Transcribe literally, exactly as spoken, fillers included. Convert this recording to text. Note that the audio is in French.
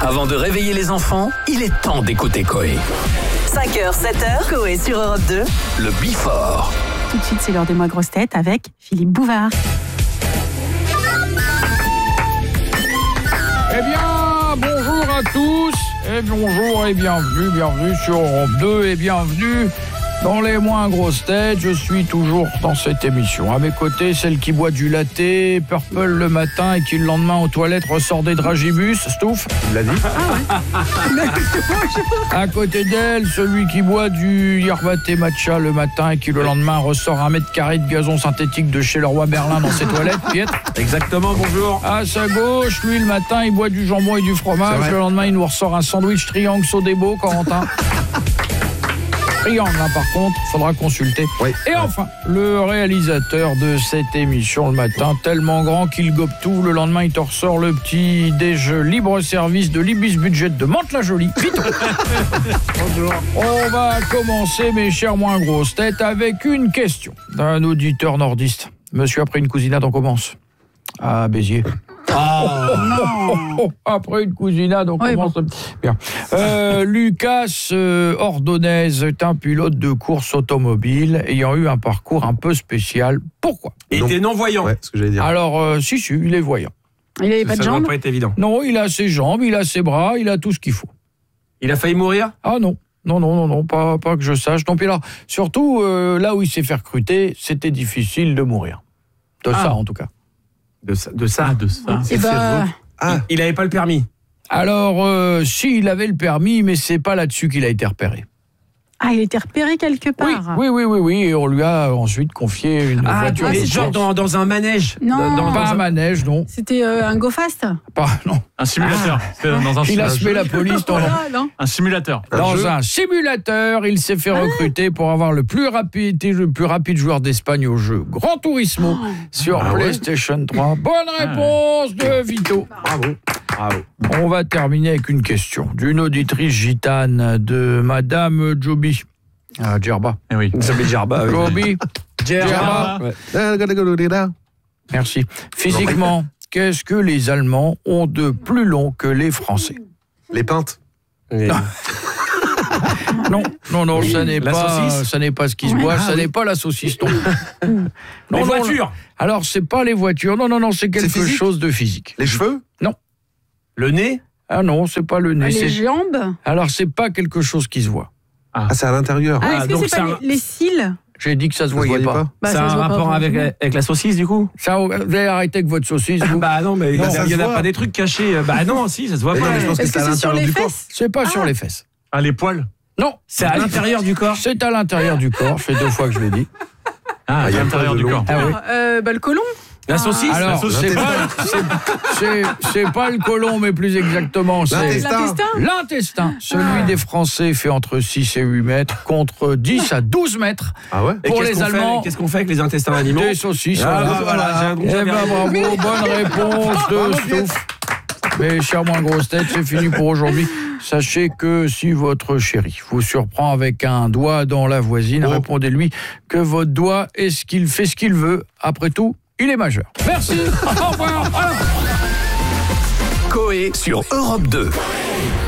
Avant de réveiller les enfants, il est temps d'écouter Coé. cinq heures, sept heures, Coé sur Europe deux. Le Before. Tout de suite, c'est l'heure des mois grosses têtes avec Philippe Bouvard. Eh bien, bonjour à tous, et bonjour et bienvenue, bienvenue sur Europe deux, et bienvenue dans les moins grosses têtes. Je suis toujours dans cette émission. À mes côtés, celle qui boit du latte Purple le matin et qui le lendemain aux toilettes ressort des dragibus. Stouff, tu l'as dit. Ah ouais. À côté d'elle, celui qui boit du yerba thé matcha le matin et qui le lendemain ressort un mètre carré de gazon synthétique de chez Leroy Merlin dans ses toilettes. Pietre. Exactement, bonjour. À sa gauche, lui le matin, il boit du jambon et du fromage. Le lendemain, il nous ressort un sandwich triangle Sodebo, Corentin. Triangle, hein, par contre, faudra consulter. Oui. Et enfin, le réalisateur de cette émission le matin, tellement grand qu'il gobe tout, le lendemain il te ressort le petit déj libre-service de l'Ibis Budget de Mantes-la-Jolie. Vite. Bonjour. On va commencer, mes chers moins grosses têtes, avec une question d'un auditeur nordiste. Monsieur, après une cousinade, on commence. À Béziers. Ah non. Après une cousinade, on oui, commence bon. Bien. Euh, Lucas euh, Ordonez est un pilote de course automobile ayant eu un parcours un peu spécial. Pourquoi ? Il était non-voyant. Ouais, ce que j'allais dire. Alors, euh, si, si, il est voyant. Il n'avait pas de jambes ? Ça ne va pas être évident. Non, il a ses jambes, il a ses bras, il a tout ce qu'il faut. Il a failli mourir ? Ah non. Non, non, non, non, pas, pas que je sache. Non, puis là, surtout, euh, là où il s'est fait recruter, c'était difficile de mourir. De ah. ça, en tout cas. De ça, de ça, de ça. Et bah... ah. Il n'avait pas le permis. Alors, euh, si, il avait le permis, mais c'est pas là-dessus qu'il a été repéré. Ah, il a été repéré quelque part. Oui, oui, oui, oui, oui, et on lui a ensuite confié une ah, voiture. Ah, genre dans, dans un manège. Non, dans, dans, pas dans un manège, non. C'était euh, un go fast. Pas, non. Un simulateur. Ah. Dans un il a semé la police dans voilà, non. un simulateur. Dans un, jeu. un simulateur, il s'est fait recruter ah. pour avoir le plus rapide, le plus rapide joueur d'Espagne au jeu Gran Turismo oh. sur ah, PlayStation ouais. trois. Bonne réponse ah. de Vito. Bravo. Bravo. On va terminer avec une question d'une auditrice gitane de Madame Joby. Ah, Djerba. Eh oui. Ça s'appelle Djerba. Joby. Djerba. Ouais. Merci. Physiquement, qu'est-ce que les Allemands ont de plus long que les Français ? Les pintes. Les... Non, non, non, ça n'est la pas, saucisse ça n'est pas ce qui se boit, ah, ça oui. n'est pas la saucisse. Non. non les non, voitures. Non, alors, c'est pas les voitures. Non, non, non, c'est quelque c'est chose de physique. Les cheveux ? Non. Le nez ? Ah non, c'est pas le nez. Les c'est... jambes ? Alors, c'est pas quelque chose qui se voit. Ah, ah c'est à l'intérieur. Ah, est-ce ah, que donc c'est pas un... les, les cils ? J'ai dit que ça se, ça voyait, se voyait pas. pas. Bah, ça a un rapport pas, avec, la, avec la saucisse, du coup ? Ça, vous allez arrêter avec votre saucisse, vous ? Bah non, mais non, il n'y en a pas des trucs cachés. Bah non, si, ça se voit mais pas. Non, mais je pense Est-ce que, que c'est, c'est sur les fesses ? C'est pas ah. sur les fesses. Ah, les poils ? Non. C'est à l'intérieur du corps ? C'est à l'intérieur du corps, ça fait deux fois que je l'ai dit. Ah, à l'intérieur du corps. Ah, oui. euh, bah, le côlon ? La saucisse ? Alors, la saucisse. C'est, pas, c'est, c'est, c'est pas le côlon, mais plus exactement, c'est l'intestin. L'intestin. Celui ah. des Français fait entre six et huit mètres, contre dix à douze mètres. Ah ouais. Pour et les Allemands. Fait, qu'est-ce qu'on fait avec les intestins d'animaux ? Des saucisses. Ah, bah, voilà, j'ai un gros eh ben, bravo, bonne réponse de Stouff. Mais chers moins grosses têtes, c'est fini pour aujourd'hui. Sachez que si votre chéri vous surprend avec un doigt dans la voisine, oh. répondez-lui que votre doigt est ce qu'il fait ce qu'il veut. Après tout, il est majeur. Merci. Au revoir. Coé sur Europe deux.